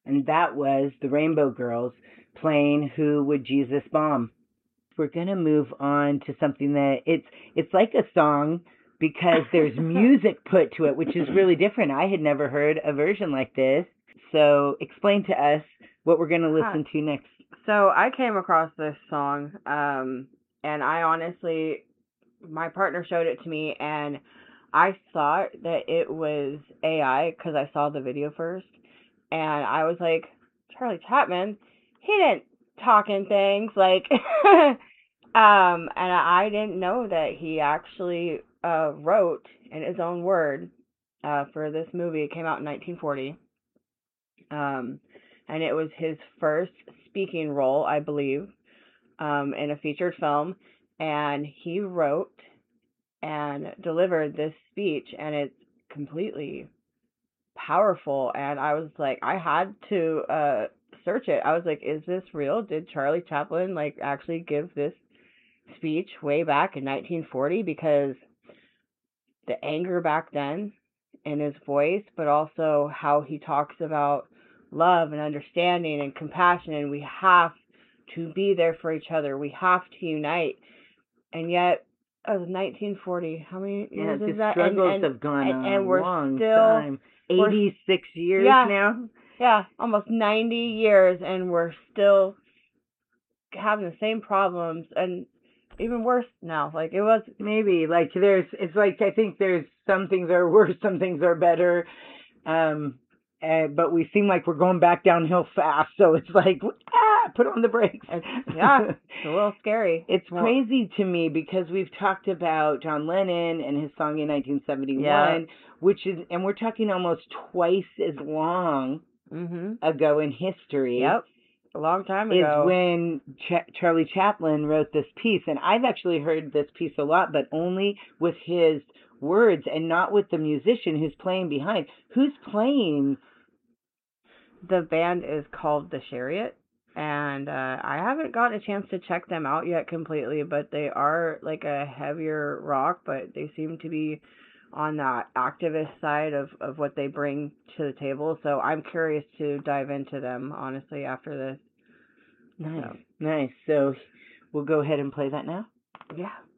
and that was the Rainbow Girls playing Who Would Jesus Bomb? We're going to move on to something that it's like a song because there's music put to it, which is really different. I had never heard a version like this. So explain to us what we're going to listen to next. So I came across this song, and I honestly, my partner showed it to me, and I thought that it was AI because I saw the video first, and I was like, Charlie Chapman, he didn't talk in things like, and I didn't know that he actually wrote in his own word for this movie. It came out in 1940, and it was his first speaking role, I believe, in a featured film, and he wrote and delivered this speech, and it's completely powerful. And I was like, I had to search it. I was like, is this real? Did Charlie Chaplin like actually give this speech way back in 1940? Because the anger back then in his voice, but also how he talks about love and understanding and compassion, and we have to be there for each other. We have to unite. And yet, it was 1940. How many years is that? The struggles have gone on a we're long still, time. 86 years now? Yeah, almost 90 years, and we're still having the same problems, and even worse now. Like, it was... Maybe. Like, it's like, I think there's some things are worse, some things are better. But we seem like we're going back downhill fast. So it's like, put on the brakes. It's a little scary. It's crazy to me because we've talked about John Lennon and his song in 1971, which is, and we're talking almost twice as long ago in history. Yep. A long time ago. Is when Charlie Chaplin wrote this piece. And I've actually heard this piece a lot, but only with his words and not with the musician who's playing behind. Who's playing? The band is called The Chariot, and I haven't gotten a chance to check them out yet completely, but they are like a heavier rock, but they seem to be on that activist side of what they bring to the table. So I'm curious to dive into them, honestly, after this. Nice. So we'll go ahead and play that now? Yeah.